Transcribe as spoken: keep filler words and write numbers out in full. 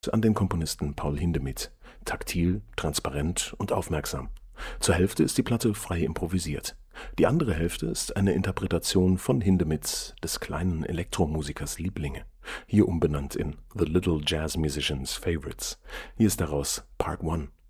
an den Komponisten Paul Hindemith. Taktil, transparent und aufmerksam. Zur Hälfte ist die Platte frei improvisiert. Die andere Hälfte ist eine Interpretation von Hindemiths des kleinen Elektromusikers Lieblinge, hier umbenannt in The Little Jazz Musician's Favorites. Hier ist daraus Part One.